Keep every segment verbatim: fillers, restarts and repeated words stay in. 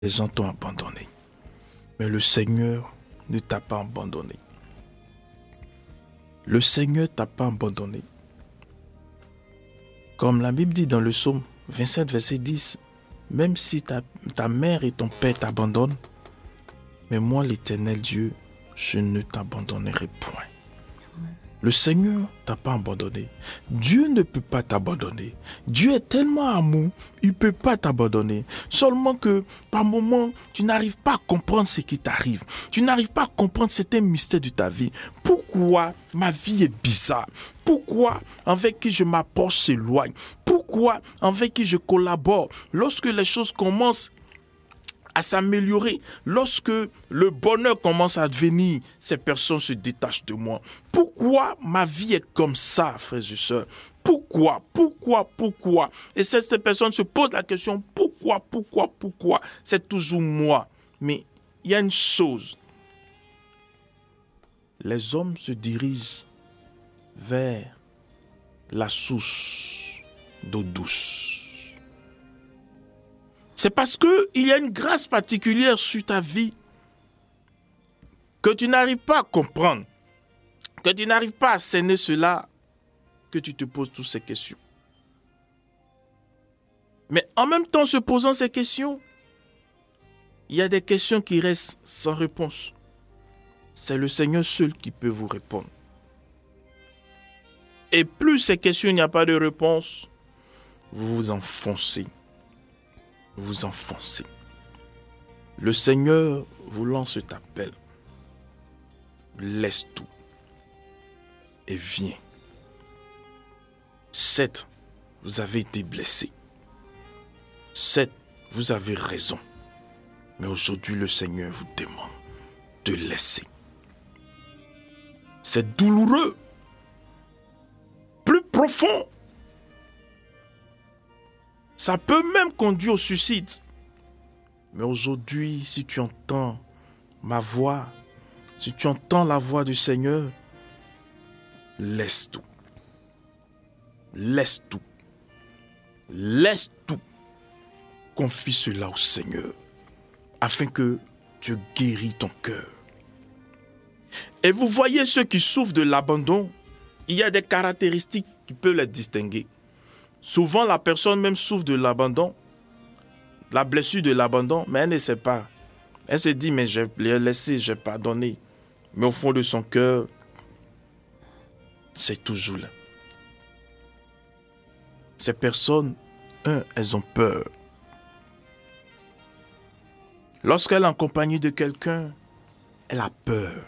Les gens t'ont abandonné. Mais le Seigneur ne t'a pas abandonné. Le Seigneur ne t'a pas abandonné. Comme la Bible dit dans le psaume vingt-sept, verset dix, même si ta, ta mère et ton père t'abandonnent, mais moi, l'Éternel Dieu, je ne t'abandonnerai point. Le Seigneur ne t'a pas abandonné. Dieu ne peut pas t'abandonner. Dieu est tellement amour, il ne peut pas t'abandonner. Seulement que par moments, tu n'arrives pas à comprendre ce qui t'arrive. Tu n'arrives pas à comprendre certains mystères de ta vie. Pourquoi ma vie est bizarre? Pourquoi avec qui je m'approche s'éloigne? Pourquoi avec qui je collabore? Lorsque les choses commencent à s'améliorer, lorsque le bonheur commence à venir, ces personnes se détachent de moi. Pourquoi ma vie est comme ça, frères et sœurs? Pourquoi? Pourquoi? Pourquoi? Et ces personnes se posent la question, pourquoi? Pourquoi? Pourquoi? C'est toujours moi. Mais il y a une chose. Les hommes se dirigent vers la source d'eau douce. C'est parce qu'il y a une grâce particulière sur ta vie que tu n'arrives pas à comprendre, que tu n'arrives pas à cerner cela, que tu te poses toutes ces questions. Mais en même temps, se posant ces questions, il y a des questions qui restent sans réponse. C'est le Seigneur seul qui peut vous répondre. Et plus ces questions, il n'y a pas de réponse, vous vous enfoncez. Vous enfoncez. Le Seigneur vous lance cet appel. Laisse tout et viens. Certes, vous avez été blessé. Certes, vous avez raison. Mais aujourd'hui, le Seigneur vous demande de laisser. C'est douloureux. Plus profond. Ça peut même conduire au suicide. Mais aujourd'hui, si tu entends ma voix, si tu entends la voix du Seigneur, laisse tout. Laisse tout. Laisse tout. Confie cela au Seigneur, afin que Dieu guérisse ton cœur. Et vous voyez ceux qui souffrent de l'abandon, il y a des caractéristiques qui peuvent les distinguer. Souvent, la personne même souffre de l'abandon, la blessure de l'abandon, mais elle ne sait pas. Elle se dit, mais j'ai laissé, j'ai pardonné. Mais au fond de son cœur, c'est toujours là. Ces personnes, un, elles ont peur. Lorsqu'elle est en compagnie de quelqu'un, elle a peur.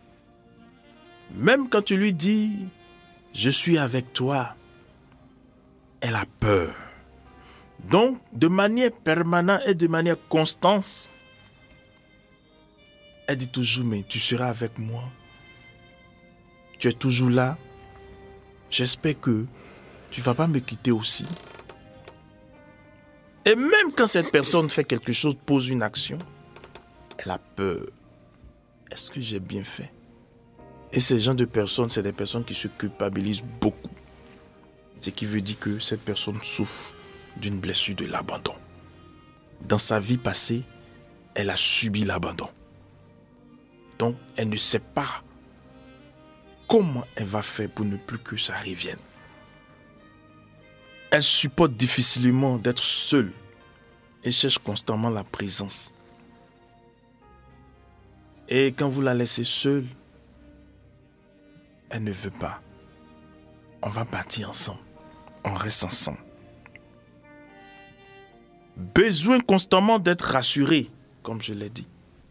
Même quand tu lui dis, je suis avec toi, elle a peur. Donc, de manière permanente et de manière constante, elle dit toujours, mais tu seras avec moi. Tu es toujours là. J'espère que tu ne vas pas me quitter aussi. Et même quand cette personne fait quelque chose, pose une action, elle a peur. Est-ce que j'ai bien fait? Et ces gens de personnes, c'est des personnes qui se culpabilisent beaucoup. Ce qui veut dire que cette personne souffre d'une blessure de l'abandon. Dans sa vie passée, elle a subi l'abandon. Donc, elle ne sait pas comment elle va faire pour ne plus que ça revienne. Elle supporte difficilement d'être seule et cherche constamment la présence. Et quand vous la laissez seule, elle ne veut pas. On va partir ensemble. On reste ensemble. Besoin constamment d'être rassuré, comme je l'ai dit.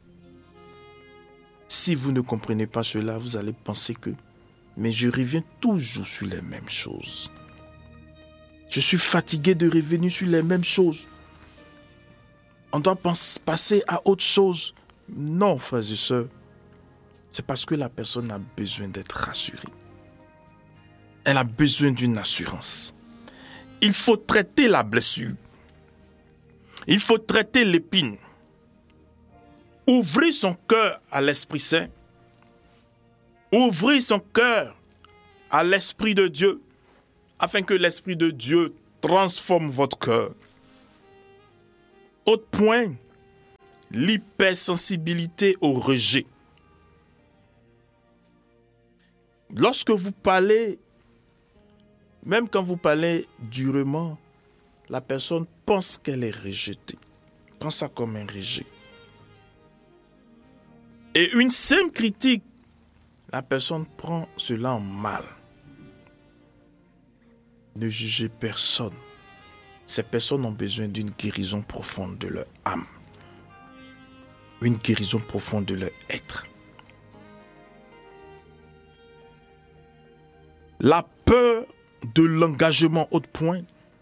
Si vous ne comprenez pas cela, vous allez penser que, mais je reviens toujours sur les mêmes choses. Je suis fatigué de revenir sur les mêmes choses. On doit passer à autre chose. Non, frères et sœurs. C'est parce que la personne a besoin d'être rassurée. Elle a besoin d'une assurance. Il faut traiter la blessure. Il faut traiter l'épine. Ouvrir son cœur à l'Esprit Saint. Ouvrir son cœur à l'Esprit de Dieu, afin que l'Esprit de Dieu transforme votre cœur. Autre point, l'hypersensibilité au rejet. Lorsque vous parlez, même quand vous parlez durement, la personne pense qu'elle est rejetée. Pense ça comme un rejet. Et une simple critique, la personne prend cela en mal. Ne jugez personne. Ces personnes ont besoin d'une guérison profonde de leur âme. Une guérison profonde de leur être. La peur de l'engagement haut point,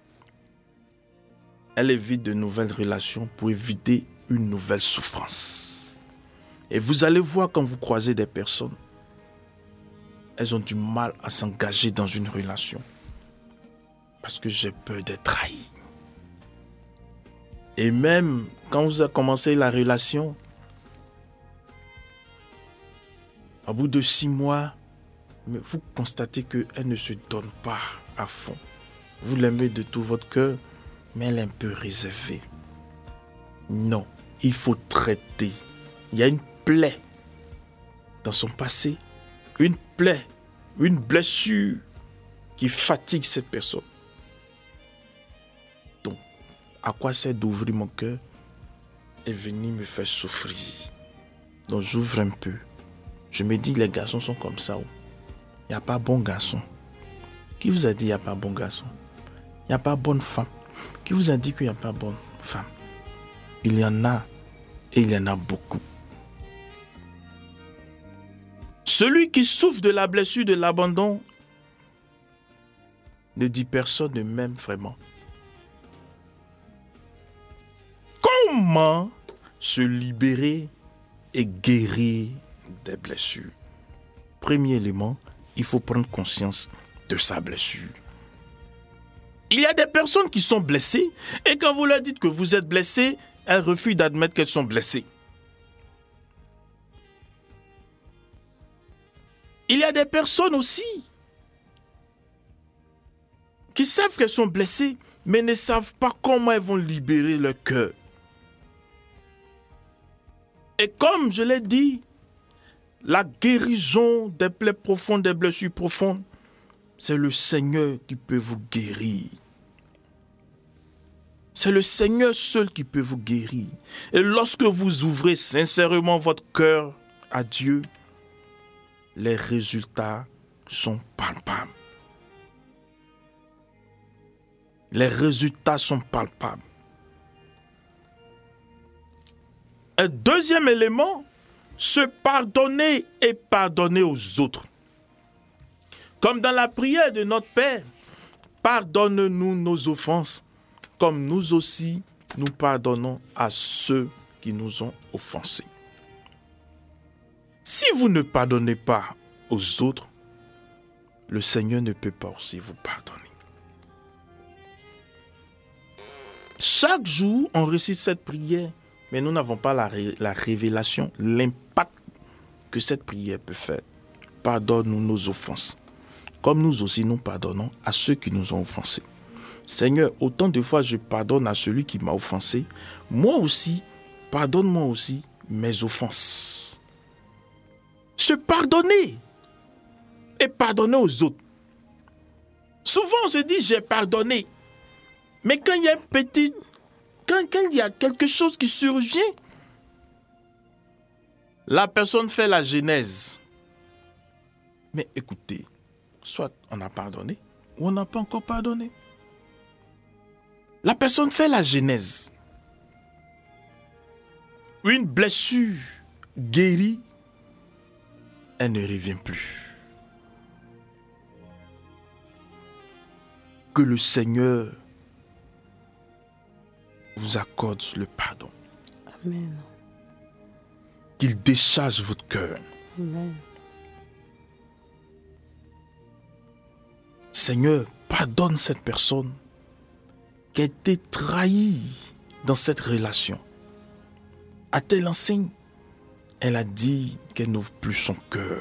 elle évite de nouvelles relations pour éviter une nouvelle souffrance. Et vous allez voir quand vous croisez des personnes, elles ont du mal à s'engager dans une relation. Parce que j'ai peur d'être trahi. Et même quand vous avez commencé la relation, au bout de six mois, vous constatez qu'elle ne se donne pas à fond. Vous l'aimez de tout votre cœur, mais elle est un peu réservée. Non, il faut traiter. Il y a une plaie dans son passé, une plaie, une blessure qui fatigue cette personne. Donc, à quoi sert d'ouvrir mon cœur et venir me faire souffrir? Donc, j'ouvre un peu. Je me dis, les garçons sont comme ça. Il n'y a pas bon garçon. Qui vous a dit qu'il n'y a pas bon garçon? Il n'y a pas bonne femme. Qui vous a dit qu'il n'y a pas bonne femme? Il y en a et il y en a beaucoup. Celui qui souffre de la blessure de l'abandon ne dit personne ne m'aime vraiment. Comment se libérer et guérir des blessures? Premier élément, il faut prendre conscience de sa blessure. Il y a des personnes qui sont blessées et quand vous leur dites que vous êtes blessé, elles refusent d'admettre qu'elles sont blessées. Il y a des personnes aussi qui savent qu'elles sont blessées, mais ne savent pas comment elles vont libérer leur cœur. Et comme je l'ai dit, la guérison des plaies profondes, des blessures profondes, c'est le Seigneur qui peut vous guérir. C'est le Seigneur seul qui peut vous guérir. Et lorsque vous ouvrez sincèrement votre cœur à Dieu, les résultats sont palpables. Les résultats sont palpables. Un deuxième élément, se pardonner et pardonner aux autres. Comme dans la prière de notre Père, pardonne-nous nos offenses, comme nous aussi nous pardonnons à ceux qui nous ont offensés. Si vous ne pardonnez pas aux autres, le Seigneur ne peut pas aussi vous pardonner. Chaque jour, on récite cette prière, mais nous n'avons pas la, ré- la révélation, l'impact que cette prière peut faire. Pardonne-nous nos offenses, comme nous aussi nous pardonnons à ceux qui nous ont offensés. Seigneur, autant de fois je pardonne à celui qui m'a offensé, moi aussi, pardonne-moi aussi mes offenses. Se pardonner et pardonner aux autres. Souvent on se dit j'ai pardonné, mais quand il y a un petit, quand, quand il y a quelque chose qui survient, la personne fait la genèse. Mais écoutez, soit on a pardonné ou on n'a pas encore pardonné. La personne fait la genèse. Une blessure guérie, elle ne revient plus. Que le Seigneur vous accorde le pardon. Amen. Qu'il décharge votre cœur. Amen. Seigneur, pardonne cette personne qui a été trahie dans cette relation. À telle enseigne, elle a dit qu'elle n'ouvre plus son cœur.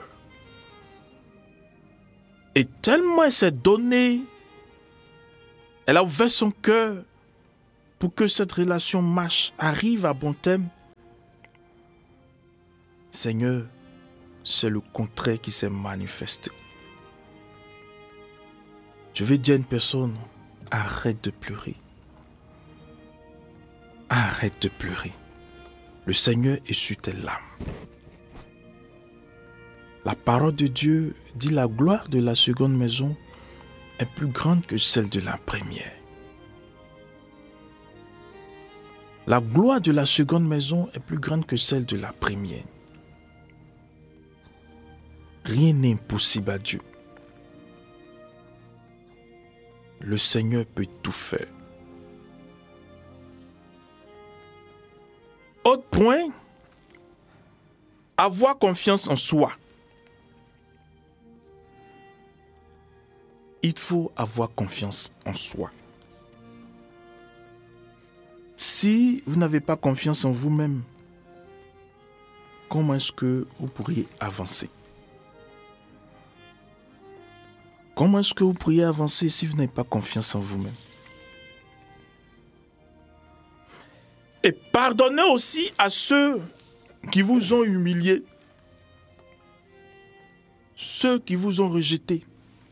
Et tellement elle s'est donnée, elle a ouvert son cœur pour que cette relation marche, arrive à bon terme. Seigneur, c'est le contraire qui s'est manifesté. Je vais dire à une personne, arrête de pleurer. Arrête de pleurer. Le Seigneur est sur tes larmes. La parole de Dieu dit la gloire de la seconde maison est plus grande que celle de la première. La gloire de la seconde maison est plus grande que celle de la première. Rien n'est impossible à Dieu. Le Seigneur peut tout faire. Autre point, avoir confiance en soi. Il faut avoir confiance en soi. Si vous n'avez pas confiance en vous-même, comment est-ce que vous pourriez avancer? Comment est-ce que vous pourriez avancer si vous n'avez pas confiance en vous-même? Et pardonnez aussi à ceux qui vous ont humilié, ceux qui vous ont rejeté.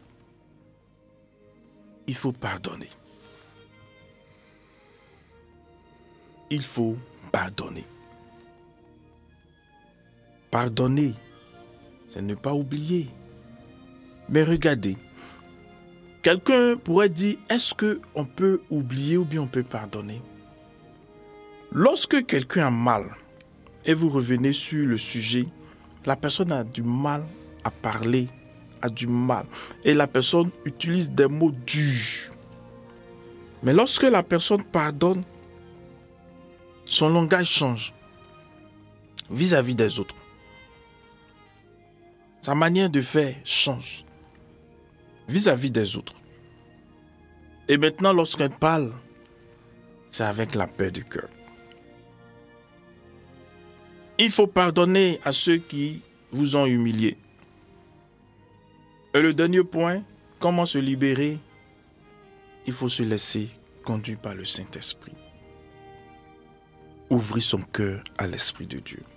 Il faut pardonner. Il faut pardonner. Pardonner, c'est ne pas oublier. Mais regardez, quelqu'un pourrait dire, est-ce qu'on peut oublier ou bien on peut pardonner? Lorsque quelqu'un a mal et vous revenez sur le sujet, la personne a du mal à parler, a du mal. Et la personne utilise des mots durs. Mais lorsque la personne pardonne, son langage change vis-à-vis des autres. Sa manière de faire change vis-à-vis des autres. Et maintenant, lorsqu'elle parle, c'est avec la paix du cœur. Il faut pardonner à ceux qui vous ont humilié. Et le dernier point, comment se libérer? Il faut se laisser conduire par le Saint-Esprit. Ouvrir son cœur à l'Esprit de Dieu.